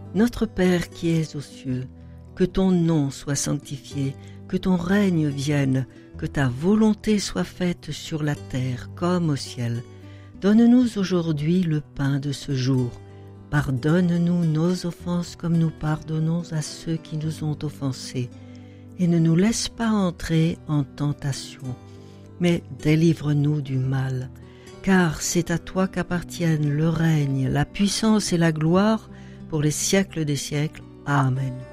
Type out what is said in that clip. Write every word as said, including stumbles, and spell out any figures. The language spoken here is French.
Notre Père qui es aux cieux, que ton nom soit sanctifié, que ton règne vienne, que ta volonté soit faite sur la terre comme au ciel. Donne-nous aujourd'hui le pain de ce jour. Pardonne-nous nos offenses comme nous pardonnons à ceux qui nous ont offensés. Et ne nous laisse pas entrer en tentation, mais délivre-nous du mal. Car c'est à toi qu'appartiennent le règne, la puissance et la gloire pour les siècles des siècles. Amen.